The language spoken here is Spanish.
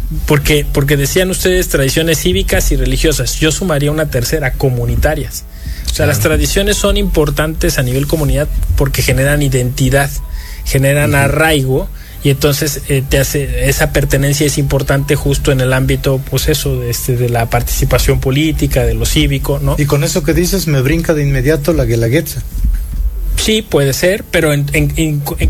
porque decían ustedes tradiciones cívicas y religiosas. Yo sumaría una tercera, comunitarias. O sea, las tradiciones son importantes a nivel comunidad porque generan identidad, generan arraigo, y entonces te hace, esa pertenencia es importante justo en el ámbito, pues eso, de la participación política, de lo cívico, ¿no? Y con eso que dices me brinca de inmediato la Guelaguetza. Sí, puede ser, pero en